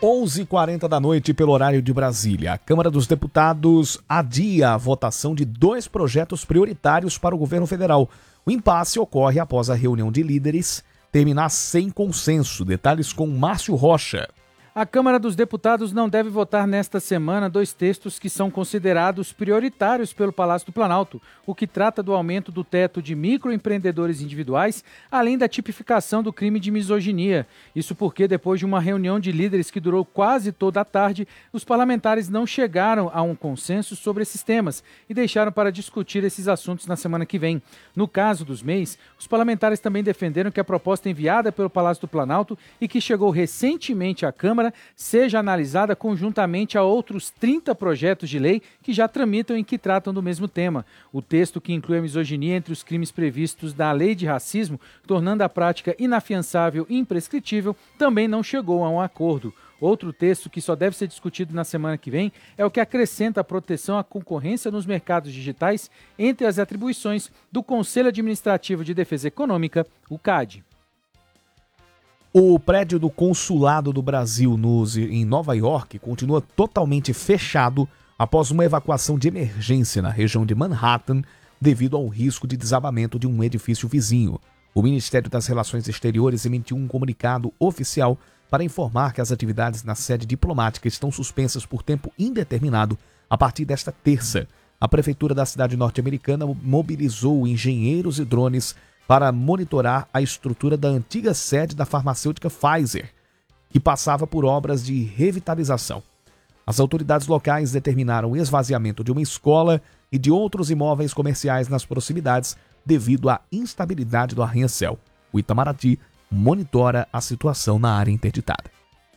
11h40 da noite pelo horário de Brasília. A Câmara dos Deputados adia a votação de 2 projetos prioritários para o governo federal. O impasse ocorre após a reunião de líderes terminar sem consenso. Detalhes com Márcio Rocha. A Câmara dos Deputados não deve votar nesta semana 2 textos que são considerados prioritários pelo Palácio do Planalto, o que trata do aumento do teto de microempreendedores individuais, além da tipificação do crime de misoginia. Isso porque, depois de uma reunião de líderes que durou quase toda a tarde, os parlamentares não chegaram a um consenso sobre esses temas e deixaram para discutir esses assuntos na semana que vem. No caso dos MEIs, os parlamentares também defenderam que a proposta enviada pelo Palácio do Planalto e que chegou recentemente à Câmara seja analisada conjuntamente a outros 30 projetos de lei que já tramitam e que tratam do mesmo tema. O texto, que inclui a misoginia entre os crimes previstos da Lei de Racismo, tornando a prática inafiançável e imprescritível, também não chegou a um acordo. Outro texto que só deve ser discutido na semana que vem é o que acrescenta a proteção à concorrência nos mercados digitais entre as atribuições do Conselho Administrativo de Defesa Econômica, o CAD. O prédio do Consulado do Brasil em Nova York continua totalmente fechado após uma evacuação de emergência na região de Manhattan devido ao risco de desabamento de um edifício vizinho. O Ministério das Relações Exteriores emitiu um comunicado oficial para informar que as atividades na sede diplomática estão suspensas por tempo indeterminado a partir desta terça. A prefeitura da cidade norte-americana mobilizou engenheiros e drones para monitorar a estrutura da antiga sede da farmacêutica Pfizer, que passava por obras de revitalização. As autoridades locais determinaram o esvaziamento de uma escola e de outros imóveis comerciais nas proximidades devido à instabilidade do arranha-céu. O Itamaraty monitora a situação na área interditada.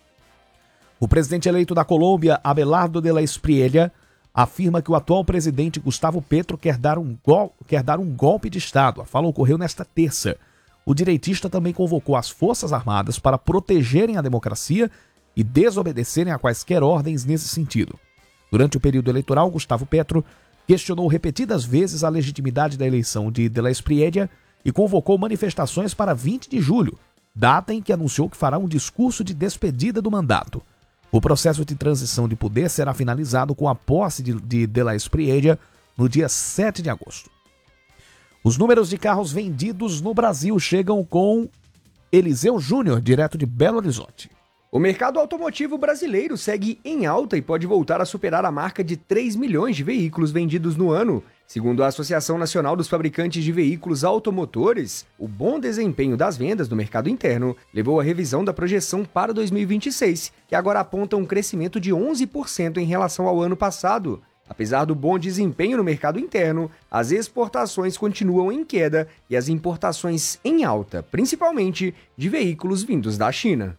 O presidente eleito da Colômbia, Abelardo de la Espriella, afirma que o atual presidente Gustavo Petro quer dar um golpe de Estado. A fala ocorreu nesta terça. O direitista também convocou as Forças Armadas para protegerem a democracia e desobedecerem a quaisquer ordens nesse sentido. Durante o período eleitoral, Gustavo Petro questionou repetidas vezes a legitimidade da eleição de la Espriella e convocou manifestações para 20 de julho, data em que anunciou que fará um discurso de despedida do mandato. O processo de transição de poder será finalizado com a posse de la Espriella no dia 7 de agosto. Os números de carros vendidos no Brasil chegam com Eliseu Júnior, direto de Belo Horizonte. O mercado automotivo brasileiro segue em alta e pode voltar a superar a marca de 3 milhões de veículos vendidos no ano. Segundo a Associação Nacional dos Fabricantes de Veículos Automotores, o bom desempenho das vendas no mercado interno levou à revisão da projeção para 2026, que agora aponta um crescimento de 11% em relação ao ano passado. Apesar do bom desempenho no mercado interno, as exportações continuam em queda e as importações em alta, principalmente de veículos vindos da China.